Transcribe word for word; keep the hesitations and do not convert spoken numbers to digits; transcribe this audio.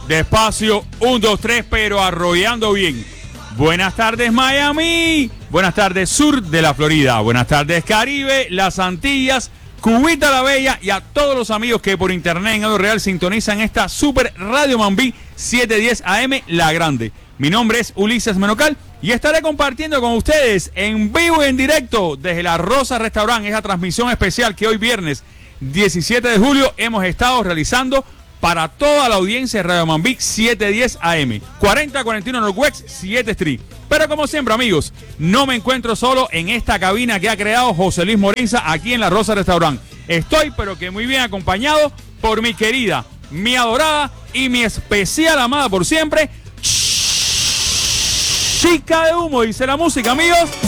Despacio, un, dos, tres, pero arrollando bien. Buenas tardes, Miami. Buenas tardes, sur de la Florida. Buenas tardes, Caribe, las Antillas, Cubita la Bella y a todos los amigos que por internet en Audio Real sintonizan esta super Radio Mambí setecientos diez A M La Grande. Mi nombre es Ulises Menocal y estaré compartiendo con ustedes en vivo y en directo desde La Rosa Restaurant, esa transmisión especial que hoy viernes diecisiete de julio hemos estado realizando para toda la audiencia de Radio Mambí setecientos diez A M, cuarenta cuarenta y uno Northwest siete Street. Pero como siempre, amigos, no me encuentro solo en esta cabina que ha creado José Luis Morenza aquí en La Rosa Restaurant. Estoy, pero que muy bien acompañado por mi querida, mi adorada y mi especial amada por siempre, Chica de Humo, dice la música, amigos.